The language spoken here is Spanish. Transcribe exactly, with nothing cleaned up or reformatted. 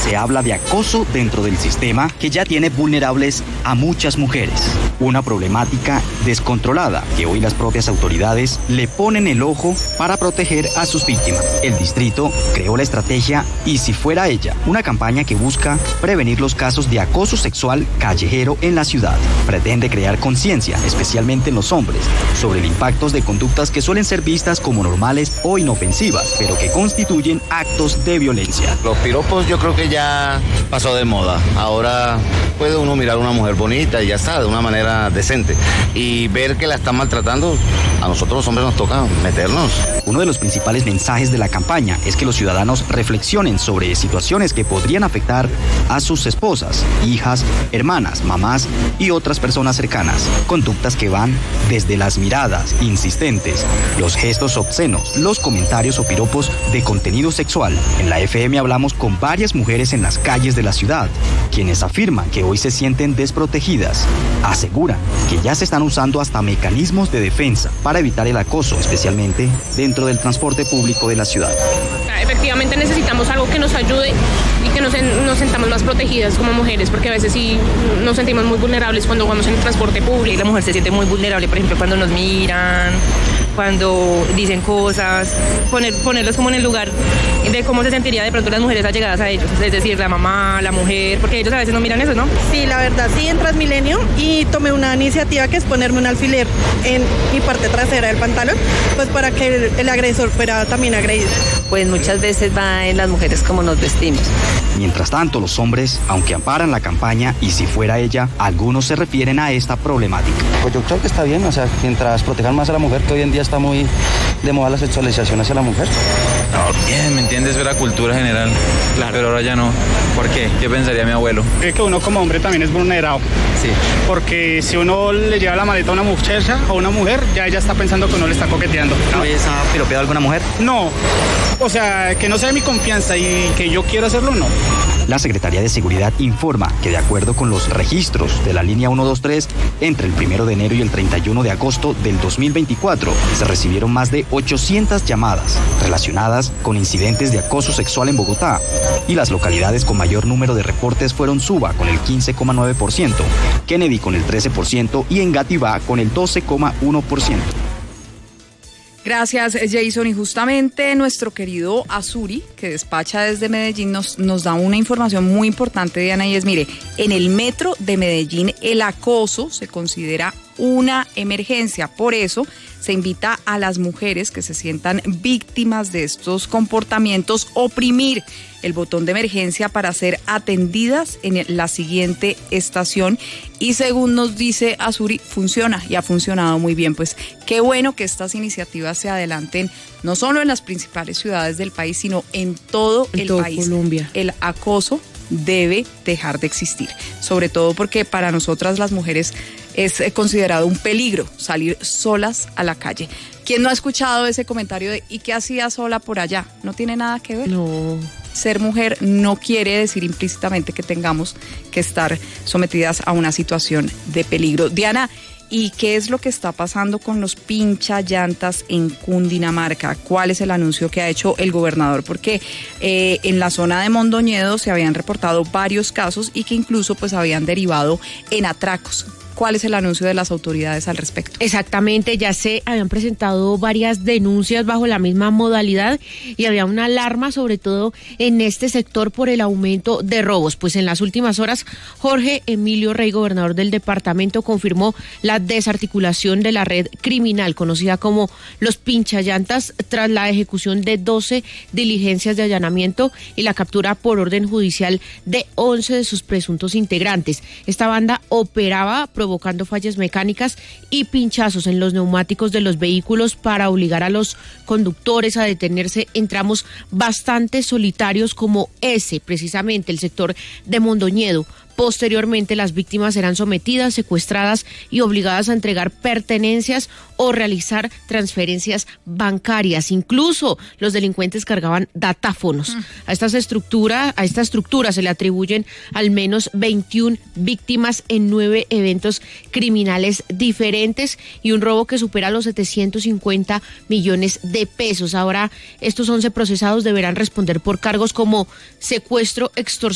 se habla de acoso dentro del sistema que ya tiene vulnerables a muchas mujeres. Una problemática descontrolada que hoy las propias autoridades le ponen el ojo para proteger a sus víctimas. El distrito creó la estrategia Y si fuera ella, una campaña que busca prevenir los casos de acoso sexual callejero en la ciudad. Pretende crear conciencia, especialmente en los hombres, sobre el impacto de conductas que suelen ser vistas como normales o inofensivas, pero que constituyen actos de violencia. Los piropos yo creo que ya pasó de moda. Ahora puede uno mirar a una mujer bonita y ya está, de una manera decente. Y ver que la están maltratando, a nosotros los hombres nos toca meternos. Uno de los principales mensajes de la campaña es que los ciudadanos reflexionen sobre situaciones que podrían afectar a sus esposas, hijas, hermanas, mamás y otras personas cercanas. Conductas que van desde las miradas insistentes, los gestos obscenos, los comentarios o piropos de contenido sexual. En la F M hablamos con varias mujeres en las calles de la ciudad, quienes afirman que hoy se sienten desprotegidas. Aseguran que ya se están usando hasta mecanismos de defensa para evitar el acoso, especialmente dentro del transporte público de la ciudad. Efectivamente necesitamos algo que nos ayude y que nos, nos sentamos más protegidas como mujeres, porque a veces sí nos sentimos muy vulnerables cuando vamos en el transporte público. La mujer se siente muy vulnerable, por ejemplo, cuando nos miran, cuando dicen cosas, poner, ponerlos como en el lugar de cómo se sentiría de pronto las mujeres allegadas a ellos, es decir, la mamá, la mujer, porque ellos a veces no miran eso, ¿no? Sí, la verdad, sí, en Transmilenio, y tomé una iniciativa que es ponerme un alfiler en mi parte trasera del pantalón, pues para que el, el agresor fuera también agredido. Pues muchas veces va en las mujeres como nos vestimos. Mientras tanto, los hombres, aunque amparan la campaña Y si fuera ella, algunos se refieren a esta problemática. Pues yo creo que está bien, o sea, mientras protejan más a la mujer, que hoy en día está muy de moda la sexualización hacia la mujer. No, bien, ¿me entiendes? Es la cultura general. Claro. Pero ahora ya no. ¿Por qué? ¿Qué pensaría mi abuelo? Creo que uno como hombre también es vulnerado. Sí. Porque si uno le lleva la maleta a una muchacha o una mujer, ya ella está pensando que uno le está coqueteando. ¿Una vez ha piropeado a alguna mujer? No. O sea, que no sea de mi confianza y que yo quiera hacerlo, no. La Secretaría de Seguridad informa que de acuerdo con los registros de la línea ciento veintitrés, entre el primero de enero y el treinta y uno de agosto del dos mil veinticuatro, se recibieron más de ochocientas llamadas relacionadas con incidentes de acoso sexual en Bogotá, y las localidades con mayor número de reportes fueron Suba con el quince coma nueve por ciento, Kennedy con el trece por ciento y Engativá con el doce coma uno por ciento. Gracias, Jason. Y justamente nuestro querido Azuri, que despacha desde Medellín, nos, nos da una información muy importante, Diana, y es, mire, en el metro de Medellín el acoso se considera una emergencia. Por eso se invita a las mujeres que se sientan víctimas de estos comportamientos oprimir el botón de emergencia para ser atendidas en la siguiente estación. Y según nos dice Azuri, funciona y ha funcionado muy bien. Pues qué bueno que estas iniciativas se adelanten no solo en las principales ciudades del país, sino en todo en el todo país. Colombia. El acoso debe dejar de existir, sobre todo porque para nosotras las mujeres es considerado un peligro salir solas a la calle. ¿Quién no ha escuchado ese comentario de ¿y qué hacía sola por allá? No tiene nada que ver. No. Ser mujer no quiere decir implícitamente que tengamos que estar sometidas a una situación de peligro. Diana, ¿y qué es lo que está pasando con los pincha llantas en Cundinamarca? ¿Cuál es el anuncio que ha hecho el gobernador? Porque eh, en la zona de Mondoñedo se habían reportado varios casos y que incluso pues habían derivado en atracos. ¿Cuál es el anuncio de las autoridades al respecto? Exactamente, ya se habían presentado varias denuncias bajo la misma modalidad y había una alarma sobre todo en este sector por el aumento de robos. Pues en las últimas horas, Jorge Emilio Rey, gobernador del departamento, confirmó la desarticulación de la red criminal conocida como los pinchallantas tras la ejecución de doce diligencias de allanamiento y la captura por orden judicial de once de sus presuntos integrantes. Esta banda operaba provocando fallas mecánicas y pinchazos en los neumáticos de los vehículos para obligar a los conductores a detenerse en tramos bastante solitarios como ese, precisamente el sector de Mondoñedo. Posteriormente, las víctimas serán sometidas, secuestradas y obligadas a entregar pertenencias o realizar transferencias bancarias. Incluso los delincuentes cargaban datáfonos. Mm. A estas estructuras, a esta estructura se le atribuyen al menos veintiuna víctimas en nueve eventos criminales diferentes y un robo que supera los setecientos cincuenta millones de pesos. Ahora, estos once procesados deberán responder por cargos como secuestro, extorsión